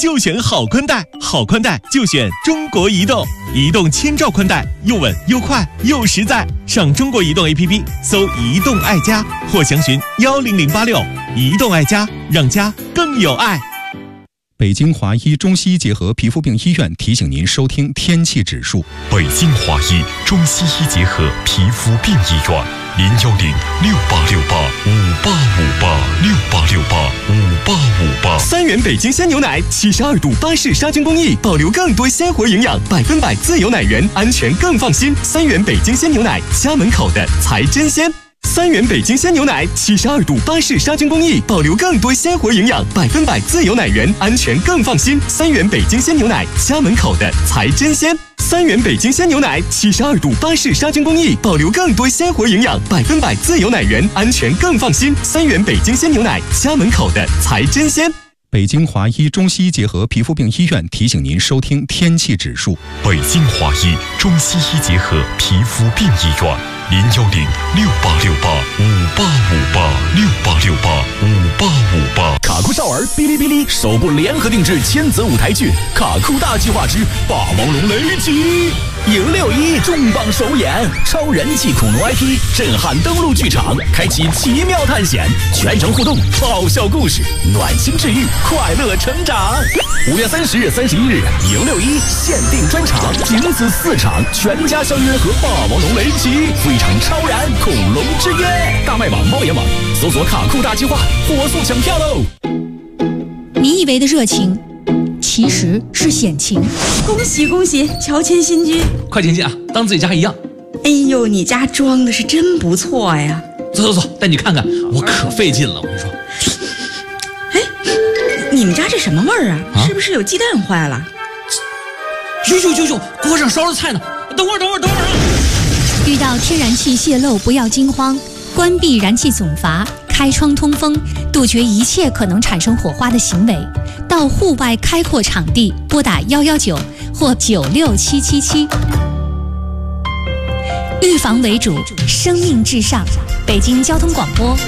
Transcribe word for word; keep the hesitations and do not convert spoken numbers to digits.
就选好宽带，好宽带就选中国移动。移动千兆宽带，又稳又快又实在。上中国移动 A P P 搜移动爱家或详询幺零零八六。移动爱家，让家更有爱。 北京华医中西医结合皮肤病医院提醒您收听天气指数。 北京华医中西医结合皮肤病医院，零幺零六八六八五八五八六八六八五八五八。 三元北京鲜牛奶，七十二度巴氏杀菌工艺，保留更多鲜活营养，百分百自由奶源，安全更放心。三元北京鲜牛奶，家门口的才真鲜。三元北京鲜牛奶，七十二度巴氏杀菌工艺，保留更多鲜活营养，百分百自由奶源，安全更放心。三元北京鲜牛奶，家门口的才真鲜。三元北京鲜牛奶，七十二度巴氏杀菌工艺，保留更多鲜活营养，百分百自由奶源，安全更放心。三元北京鲜牛奶，家门口的才真鲜。 北京华医中西医结合皮肤病医院提醒您收听天气指数。 北京华医中西医结合皮肤病医院，零幺零六八六八五八五八六八六八五八五八。 卡酷少儿哔哩哔哩首部联合定制千泽舞台剧《卡酷大计划之霸王龙雷击》，迎六一重磅首演，超人气恐龙 I P 震撼登陆剧场，开启奇妙探险，全程互动，爆笑故事，暖心治愈，快乐成长。五月三十日、三十一日，迎六一限定专场，仅此四场，全家相约和霸王龙雷击，一场超燃恐龙之约。大麦网、猫眼网搜索“卡酷大计划”，火速抢票喽！ 你以为的热情，其实是险情。 恭喜恭喜，乔迁新居！ 快进去啊，当自己家一样。 哎呦，你家装的是真不错呀！ 走走走，带你看看，我可费劲了，我跟你说。 哎，你们家这什么味儿啊？ 啊是不是有鸡蛋坏了？ 呦呦呦呦，锅上烧着菜呢！等会儿，等会儿，等会儿啊！ 遇到天然气泄漏不要惊慌，关闭燃气总阀，开窗通风，杜绝一切可能产生火花的行为。到户外开阔场地，拨打幺幺九或九六七七七。预防为主，生命至上。北京交通广播。